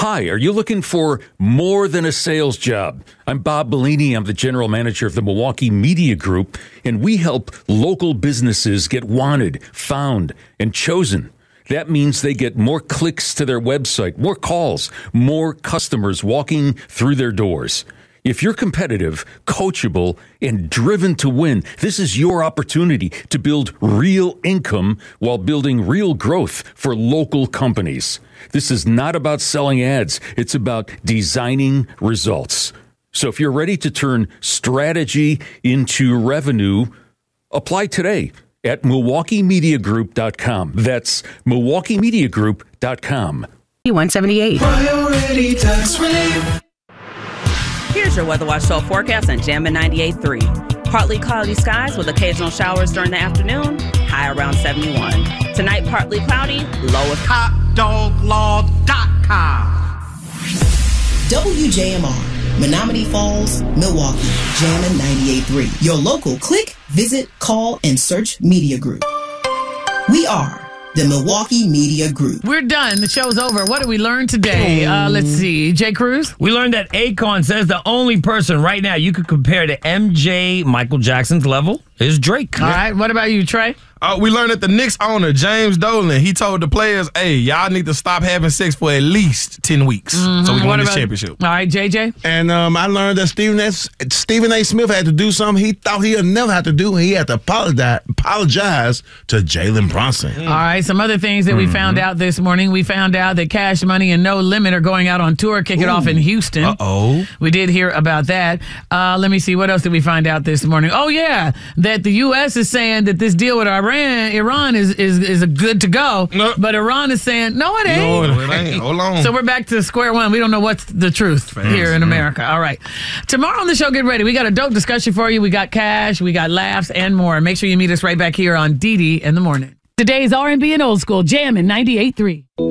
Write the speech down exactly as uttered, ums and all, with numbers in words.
Hi, are you looking for more than a sales job? I'm Bob Bellini. I'm the general manager of the Milwaukee Media Group, and we help local businesses get wanted, found, and chosen. That means they get more clicks to their website, more calls, more customers walking through their doors. If you're competitive, coachable, and driven to win, this is your opportunity to build real income while building real growth for local companies. This is not about selling ads. It's about designing results. So if you're ready to turn strategy into revenue, apply today at Milwaukee Media Group dot com. That's Milwaukee Media Group dot com. one seventy-eight. Priority Tax Relief. Here's your Weather Watch Show forecast on Jammin' ninety-eight point three. Partly cloudy skies with occasional showers during the afternoon, high around seventy-one. Tonight, partly cloudy, low of hot dog law dot com. W J M R, Menominee Falls, Milwaukee, Jammin' ninety-eight point three. Your local click, visit, call, and search media group. We are the Milwaukee Media Group. We're done. The show's over. What did we learn today? Uh, let's see. Jay Cruz? We learned that Akon says the only person right now you could compare to M J, Michael Jackson's level, is Drake. All right. What about you, Trey? Uh, we learned that the Knicks owner, James Dolan, he told the players, hey, y'all need to stop having sex for at least ten weeks mm-hmm. so we can what win this about, championship. All right, J J? And um, I learned that Stephen A. Stephen A. Smith had to do something he thought he'd never have to do. He had to apologize, apologize to Jalen Brunson. Mm. All right, some other things that mm-hmm. we found out this morning. We found out that Cash Money and No Limit are going out on tour, kick it Ooh. off in Houston. Uh-oh. We did hear about that. Uh, let me see. What else did we find out this morning? Oh, yeah, that the U S is saying that this deal with Iran, Iran is is is a good to go, no. but Iran is saying, no, it ain't. No, it ain't. Hold on. So we're back to square one. We don't know what's the truth Fans, here in America. All right. Tomorrow on the show, get ready. We got a dope discussion for you. We got cash, we got laughs, and more. Make sure you meet us right back here on D D in the morning. Today's R and B and old school, Jammin' ninety-eight point three.